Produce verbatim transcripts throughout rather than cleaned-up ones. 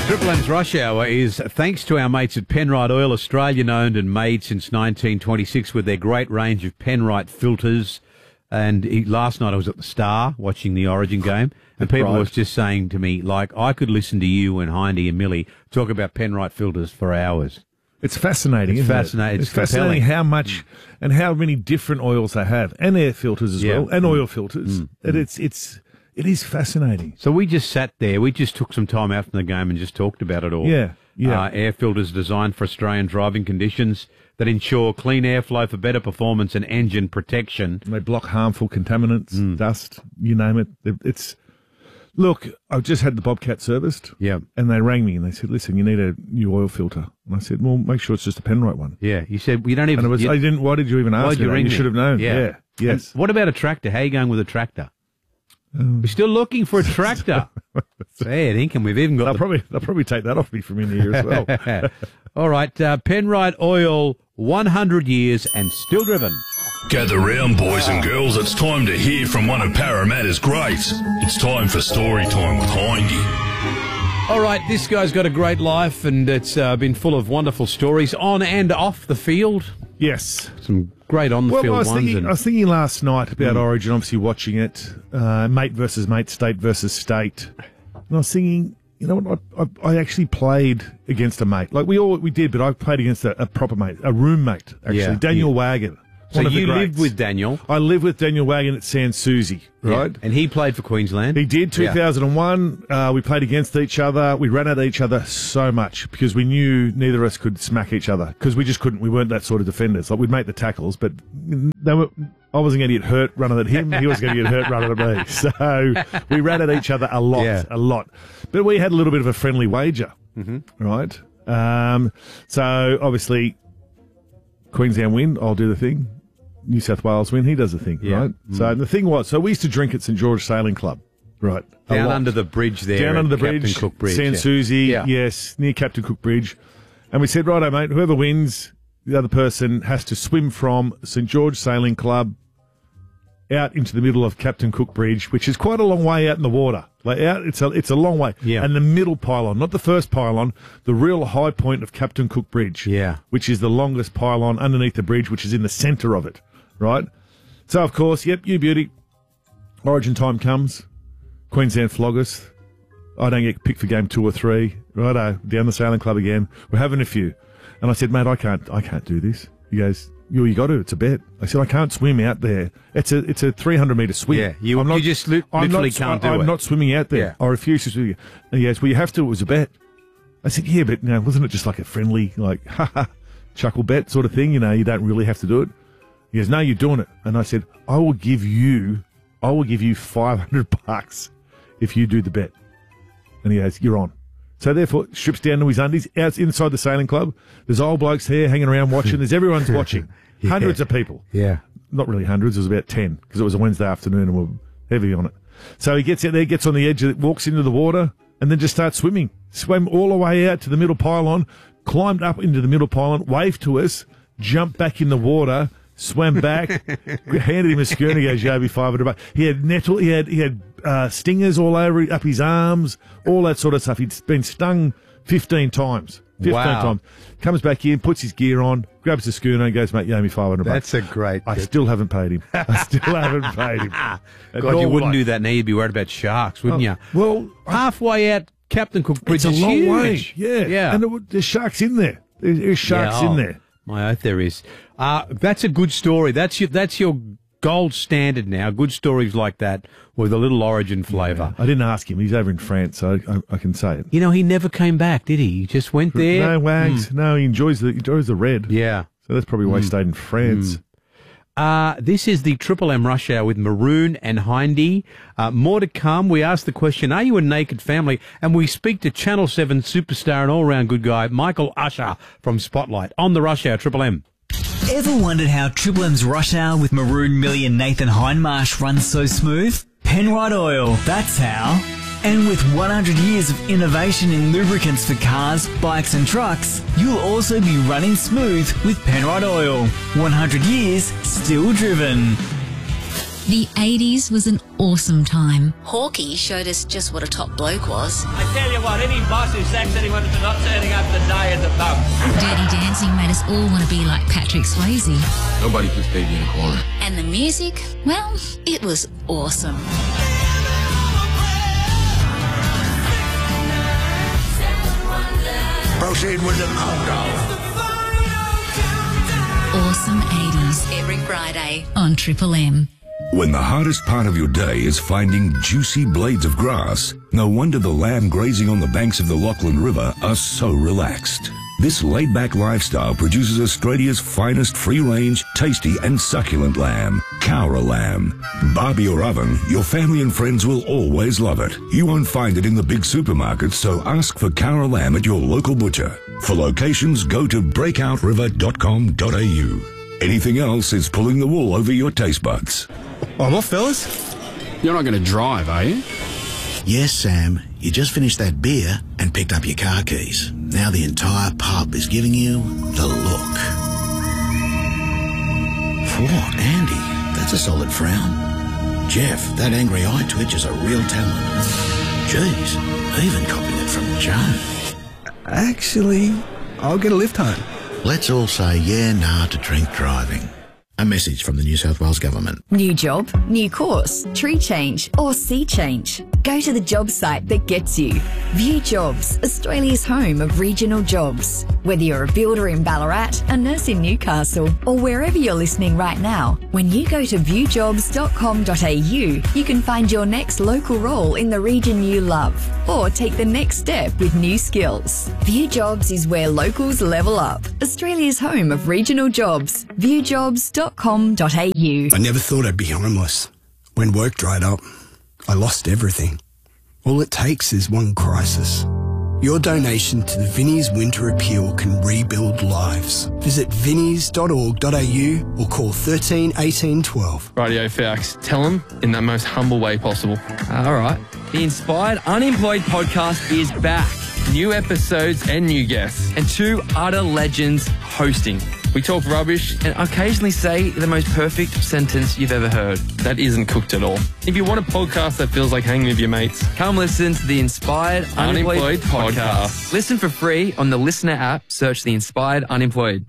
Triple M's Rush Hour is thanks to our mates at Penrite Oil, Australian owned and made since nineteen twenty-six with their great range of Penrite filters. And he, last night I was at the Star watching the Origin game, and people Right. was just saying to me, like, I could listen to you and Hindy and Millie talk about Penrite filters for hours. It's fascinating, It's isn't fascinating. it? It's It's fascinating compelling. how much and how many different oils they have, and air filters as Yeah. well, and oil filters. And it's it's it is fascinating. So we just sat there. We just took some time out from the game and just talked about it all. Yeah, yeah. Uh, air filters designed for Australian driving conditions that ensure clean airflow for better performance and engine protection. And they block harmful contaminants, Mm. dust, you name it. It- It's look. I've just had the Bobcat serviced. Yeah. And they rang me and they said, "Listen, you need a new oil filter." And I said, "Well, make sure it's just a Penrite one." Yeah. You said you don't even. And it was, you, I didn't. Why did you even ask why'd me you that? ring You me? should have known. Yeah. Yeah. Yes. And what about a tractor? How are you going with a tractor? We're still looking for a tractor. Fair income. We've even got They'll the probably they'll probably take that off me from in here as well. All right, uh, Penrite Oil, one hundred years and still driven. Gather round, boys and girls. It's time to hear from one of Parramatta's greats. It's time for story time with Hindy. All right, this guy's got a great life, and it's uh, been full of wonderful stories on and off the field. Yes. Some great on the Well, field I was, ones. thinking, and I was thinking last night about Origin, obviously watching it, uh, mate versus mate, state versus state. And I was thinking, you know what, I, I, I actually played against a mate. Like we all we did, but I played against a, a proper mate, a roommate, actually, Yeah, Daniel yeah. Wagon. so one of the you greats. lived with Daniel, I lived with Daniel Wagon at Sans Souci, right? Yeah, and he played for Queensland. He did, two thousand one. Uh, we played against each other. We ran at each other so much because we knew neither of us could smack each other because we just couldn't. We weren't that sort of defenders. Like, we'd make the tackles, but they were, I wasn't going to get hurt running at him. He was going to get hurt running at me. So we ran at each other a lot, Yeah. a lot. But we had a little bit of a friendly wager, right? Um, so obviously, Queensland win, I'll do the thing. New South Wales win, he does the thing, Yeah. right? So the thing was, so we used to drink at St George Sailing Club, right? A Down lot. under the bridge there. Down at under the Captain bridge, Cook Bridge. Sans yeah. Souci, Yeah. yes, near Captain Cook Bridge. And we said, righto, mate, whoever wins, the other person has to swim from St George Sailing Club out into the middle of Captain Cook Bridge, which is quite a long way out in the water. Like out, it's a it's a long way. Yeah. And the middle pylon, not the first pylon, the real high point of Captain Cook Bridge. Yeah. Which is the longest pylon underneath the bridge, which is in the centre of it, right? So of course, yep, you beauty. Origin time comes. Queensland flog us. I don't get picked for game two or three. Righto, down the Sailing Club again. We're having a few. And I said, mate, I can't, I can't do this. He goes, you, you got to. It's a bet. I said, I can't swim out there. It's a, it's a three hundred metre swim. Yeah, you- I'm you just li- I'm literally not, can't I, do I'm it. not swimming out there. Yeah. I refuse to swim. And he goes, well, you have to. It was a bet. I said, yeah, but now wasn't it just like a friendly, like, ha ha, chuckle bet sort of thing? You know, you don't really have to do it. He goes, no, you're doing it. And I said, I will give you, I will give you five hundred bucks if you do the bet. And he goes, you're on. So therefore, strips down to his undies, out inside the Sailing Club. There's old blokes there hanging around watching. There's everyone's watching. Yeah. Hundreds of people. Yeah. Not really hundreds. It was about ten because it was a Wednesday afternoon and we're heavy on it. So he gets out there, gets on the edge, of it, walks into the water, and then just starts swimming. Swam all the way out to the middle pylon, climbed up into the middle pylon, waved to us, jumped back in the water, swam back, handed him a schooner, goes, you owe me five hundred bucks. He had nettle, he had, he had, uh, stingers all over, up his arms, all that sort of stuff. He'd been stung fifteen times. fifteen Wow. times. Comes back in, puts his gear on, grabs the schooner and goes, mate, you owe me five hundred bucks. That's a great. I still haven't paid him. I still haven't paid him. God, you wouldn't do that now. You'd be worried about sharks, wouldn't you? Well, Halfway out Captain Cook Bridge it's a is long huge. way. Yeah. Yeah. And there, there's sharks in there. There's, there's sharks Yeah, oh, in there. My oath, there is. Uh, that's a good story. That's your that's your gold standard now. Good stories like that with a little Origin flavour. I didn't ask him. He's over in France, so I, I can say it. You know, he never came back, did he? He just went there. No wags. No, he enjoys the he enjoys the red. Yeah. So that's probably why he stayed in France. Uh, this is the Triple M Rush Hour with Maroon and Hindy. Uh, more to come. We ask the question, are you a naked family? And we speak to Channel seven superstar and all-round good guy, Michael Usher from Spotlight on the Rush Hour Triple M. Ever wondered how Triple M's Rush Hour with Maroon, Millie and Nathan Hindmarsh runs so smooth? Penrite Oil, that's how. And with one hundred years of innovation in lubricants for cars, bikes and trucks, you'll also be running smooth with Penrite Oil. one hundred years, still driven. The eighties was an awesome time. Hawkeye showed us just what a top bloke was. I tell you what, any boss who sacks anyone for not turning up the day at the pub. Dirty Dancing made us all want to be like Patrick Swayze. Nobody puts baby in a corner. And the music, well, it was awesome. Proceed with the countdown. Awesome eighties every Friday on Triple M. When the hardest part of your day is finding juicy blades of grass, no wonder the lamb grazing on the banks of the Lachlan River are so relaxed. This laid-back lifestyle produces Australia's finest free-range, tasty and succulent lamb, Cowra lamb. Barbie or oven, your family and friends will always love it. You won't find it in the big supermarkets, so ask for Cowra lamb at your local butcher. For locations, go to breakout river dot com dot a u. Anything else is pulling the wool over your taste buds. Oh, what, fellas? You're not going to drive, are you? Yes, Sam. You just finished that beer and picked up your car keys. Now the entire pub is giving you the look. What, Andy? That's a solid frown. Jeff, that angry eye twitch is a real talent. Jeez, even copying it from Joe. Actually, I'll get a lift home. Let's all say yeah, nah to drink driving. A message from the New South Wales Government. New job, new course, tree change or sea change. Go to the job site that gets you. View Jobs, Australia's home of regional jobs. Whether you're a builder in Ballarat, a nurse in Newcastle or wherever you're listening right now, when you go to view jobs dot com dot a u, you can find your next local role in the region you love or take the next step with new skills. View Jobs is where locals level up. Australia's home of regional jobs. view jobs dot com dot a u. I never thought I'd be homeless. When work dried up, I lost everything. All it takes is one crisis. Your donation to the Vinnie's Winter Appeal can rebuild lives. Visit vinnies dot org dot a u or call thirteen eighteen twelve. Radio Fax, tell them in that most humble way possible. All right. The Inspired Unemployed podcast is back. New episodes and new guests. And two utter legends hosting. We talk rubbish and occasionally say the most perfect sentence you've ever heard. That isn't cooked at all. If you want a podcast that feels like hanging with your mates, come listen to the Inspired Unemployed, Unemployed podcast. podcast. Listen for free on the Listener app. Search the Inspired Unemployed.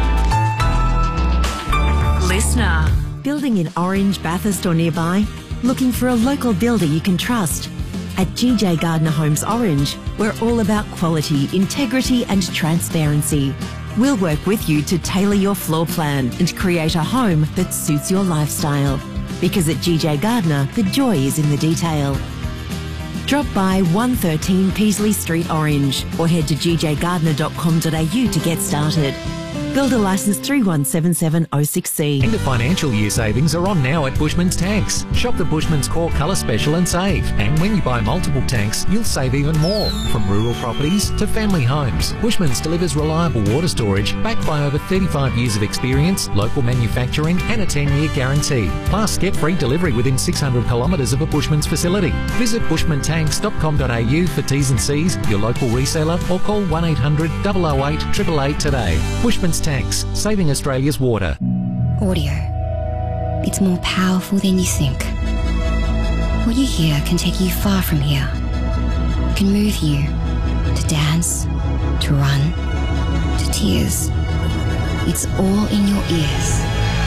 Listener. Building in Orange, Bathurst or nearby? Looking for a local builder you can trust? At G J Gardner Homes Orange, we're all about quality, integrity and transparency. We'll work with you to tailor your floor plan and create a home that suits your lifestyle. Because at G J Gardner, the joy is in the detail. Drop by one thirteen Peasley Street, Orange, or head to g j gardner dot com dot a u to get started. Builder licence three one seven seven oh six C. End of financial year savings are on now at Bushman's Tanks. Shop the Bushman's Core Colour Special and save. And when you buy multiple tanks, you'll save even more. From rural properties to family homes, Bushman's delivers reliable water storage backed by over thirty-five years of experience, local manufacturing and a ten-year guarantee. Plus, get free delivery within six hundred kilometres of a Bushman's facility. Visit bushman tanks dot com dot a u for T's and C's, your local reseller, or call one eight hundred, double oh eight, eight eight eight today. Bushman's Tanks, saving Australia's water. Audio. It's more powerful than you think. What you hear can take you far from here. It can move you to dance, to run, to tears. It's all in your ears.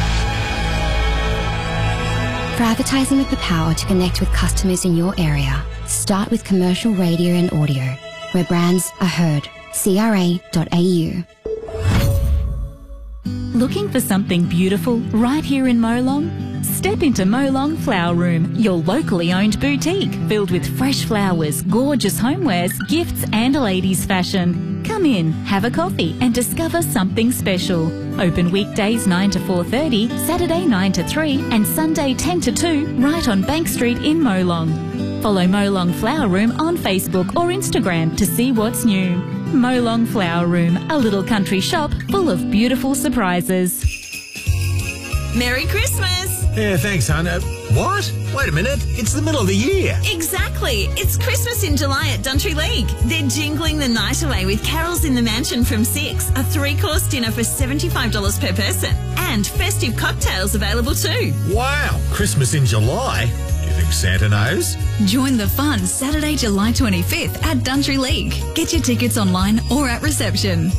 For advertising with the power to connect with customers in your area, start with commercial radio and audio, where brands are heard. c r a dot a u. Looking for something beautiful right here in Molong? Step into Molong Flower Room, your locally owned boutique filled with fresh flowers, gorgeous homewares, gifts and ladies' fashion. Come in, have a coffee and discover something special. Open weekdays nine to four thirty, Saturday nine to three and Sunday ten to two right on Bank Street in Molong. Follow Molong Flower Room on Facebook or Instagram to see what's new. Molong Flower Room, a little country shop full of beautiful surprises. Merry Christmas! Yeah, thanks, hon. Uh, What? Wait a minute. It's the middle of the year. Exactly. It's Christmas in July at Duntry League. They're jingling the night away with Carols in the Mansion from six, a three-course dinner for seventy-five dollars per person, and festive cocktails available too. Wow. Christmas in July? Do you think Santa knows? Join the fun Saturday, July twenty-fifth at Duntry League. Get your tickets online or at reception.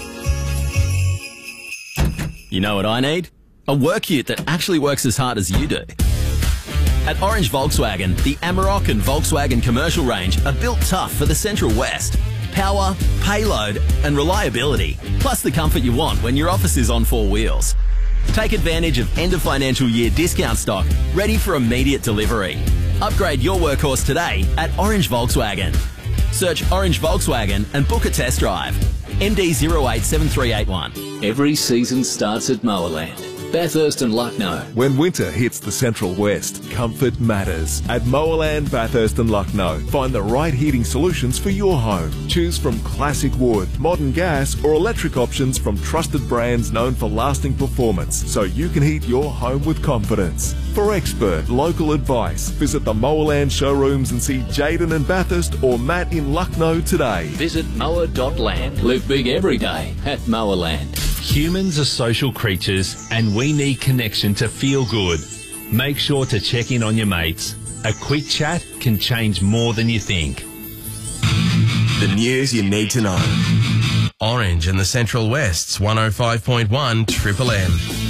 You know what I need? A work ute that actually works as hard as you do. At Orange Volkswagen, the Amarok and Volkswagen commercial range are built tough for the Central West. Power, payload and reliability, plus the comfort you want when your office is on four wheels. Take advantage of end of financial year discount stock, ready for immediate delivery. Upgrade your workhorse today at Orange Volkswagen. Search Orange Volkswagen and book a test drive. M D zero eight seven three eight one. Every season starts at Mowerland. Bathurst and Lucknow. When winter hits the Central West, comfort matters. At Mowerland, Bathurst and Lucknow, find the right heating solutions for your home. Choose from classic wood, modern gas or electric options from trusted brands known for lasting performance, so you can heat your home with confidence. For expert local advice, visit the Mowerland showrooms and see Jaden in Bathurst or Matt in Lucknow today. Visit mower dot land. Live big every day at Mowerland. Humans are social creatures and we need connection to feel good. Make sure to check in on your mates. A quick chat can change more than you think. The news you need to know. Orange and the Central West's one oh five point one Triple M.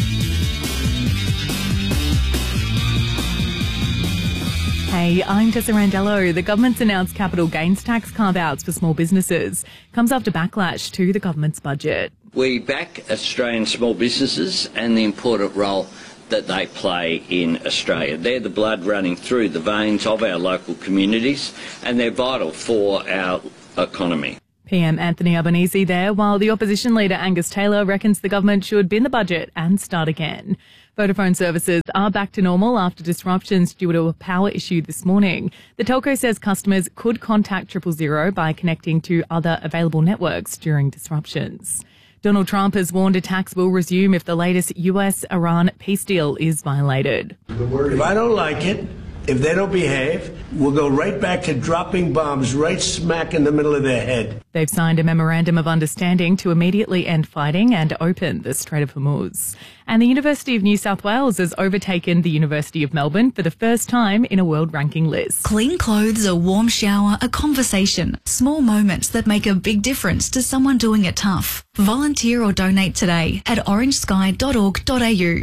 Hey, I'm Tessa Randello. The government's announced capital gains tax carve-outs for small businesses comes after backlash to the government's budget. We back Australian small businesses and the important role that they play in Australia. They're the blood running through the veins of our local communities and they're vital for our economy. P M Anthony Albanese there, while the opposition leader Angus Taylor reckons the government should bin the budget and start again. Vodafone services are back to normal after disruptions due to a power issue this morning. The telco says customers could contact triple zero by connecting to other available networks during disruptions. Donald Trump has warned attacks will resume if the latest U S Iran peace deal is violated. If I don't like it, if they don't behave, we'll go right back to dropping bombs right smack in the middle of their head. They've signed a memorandum of understanding to immediately end fighting and open the Strait of Hormuz. And the University of New South Wales has overtaken the University of Melbourne for the first time in a world ranking list. Clean clothes, a warm shower, a conversation. Small moments that make a big difference to someone doing it tough. Volunteer or donate today at orange sky dot org dot a u.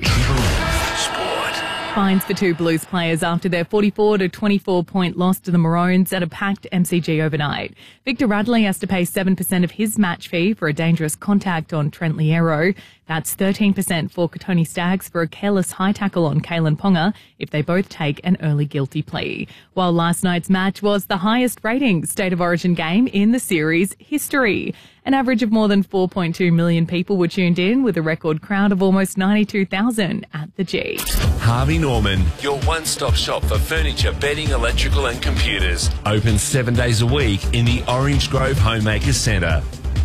Fines for two Blues players after their forty-four to twenty-four point loss to the Maroons at a packed M C G overnight. Victor Radley has to pay seven percent of his match fee for a dangerous contact on Trent Liero. That's thirteen percent for Tony Staggs for a careless high tackle on Kalen Ponga if they both take an early guilty plea. While last night's match was the highest rating State of Origin game in the series history. An average of more than four point two million people were tuned in with a record crowd of almost ninety-two thousand at the G. Harvey Norman, your one-stop shop for furniture, bedding, electrical and computers. Open seven days a week in the Orange Grove Homemakers Centre.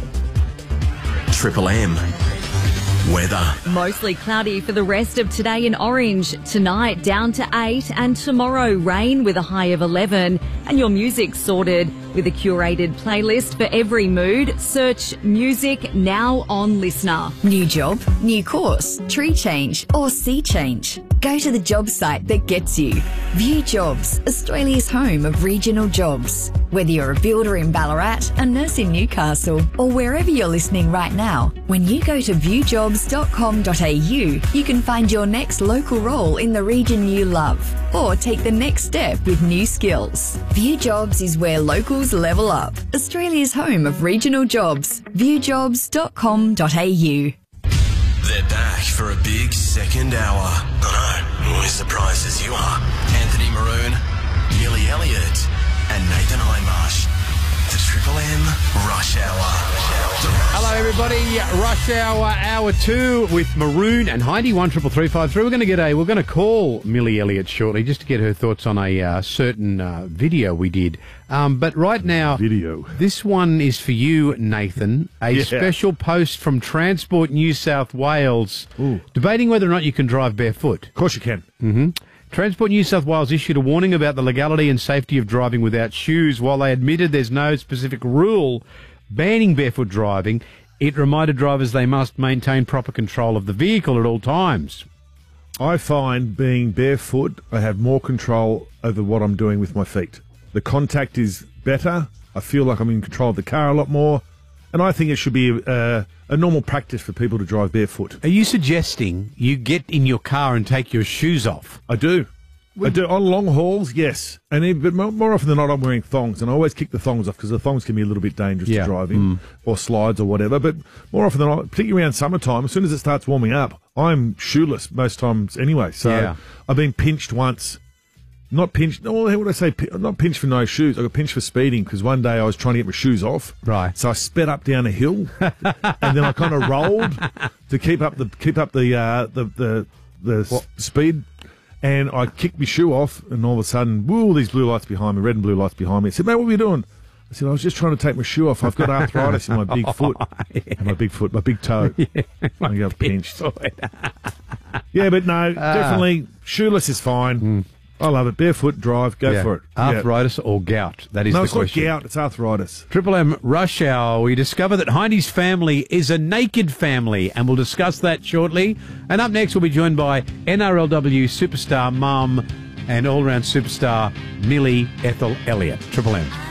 Triple M. Weather. Mostly cloudy for the rest of today in Orange. Tonight down to eight and tomorrow rain with a high of eleven. And your music sorted with a curated playlist for every mood. Search music now on Listener. New job, new course, tree change or sea change. Go to the job site that gets you. View Jobs, Australia's home of regional jobs. Whether you're a builder in Ballarat, a nurse in Newcastle, or wherever you're listening right now, when you go to view jobs dot com dot a u, you can find your next local role in the region you love, or take the next step with new skills. View Jobs is where locals level up. Australia's home of regional jobs. view jobs dot com dot a u. They're back for a big second hour. I know, always surprised as you are. Anthony Maroon, Millie Elliott, and Nathan Hindmarsh. The Triple M Rush Hour. Hello, everybody. Rush Hour, Hour two with Maroon and Heidi, one triple three five three. We're going to get a, we're going to call Millie Elliott shortly just to get her thoughts on a uh, certain uh, video we did. Um, but right now, video. This one is for you, Nathan. A Yeah. special post from Transport New South Wales Ooh. debating whether or not you can drive barefoot. Of course you can. Mm-hmm. Transport New South Wales issued a warning about the legality and safety of driving without shoes. While they admitted there's no specific rule banning barefoot driving, it reminded drivers they must maintain proper control of the vehicle at all times. I find being barefoot, I have more control over what I'm doing with my feet. The contact is better. I feel like I'm in control of the car a lot more. And I think it should be a, a normal practice for people to drive barefoot. Are you suggesting you get in your car and take your shoes off? I do. I do. On long hauls, yes. And even, but more, more often than not, I'm wearing thongs. And I always kick the thongs off because the thongs can be a little bit dangerous Yeah. to drive in, Mm. or slides or whatever. But more often than not, particularly around summertime, as soon as it starts warming up, I'm shoeless most times anyway. So Yeah. I've been pinched once. Not pinched. Oh, what would I say? P- Not pinched for no shoes. I got pinched for speeding because one day I was trying to get my shoes off. Right. So I sped up down a hill, and then I kind of rolled to keep up the keep up the uh, the the the s- speed. And I kicked my shoe off, and all of a sudden, woo! These blue lights behind me, red and blue lights behind me. I said, "Mate, what were you doing?" I said, "I was just trying to take my shoe off. I've got arthritis in my big foot, yeah. my big foot, my big toe. Yeah, I got pinched." Yeah, but no, definitely shoeless is fine. I love it. Barefoot drive, go Yeah. for it. Yeah. Arthritis or gout? That is No, the it's not question. gout, it's arthritis. Triple M Rush Hour, we discover that Hindy's family is a naked family, and we'll discuss that shortly. And up next, we'll be joined by N R L W superstar mum and all-round superstar Millie Ethel Elliott. Triple M.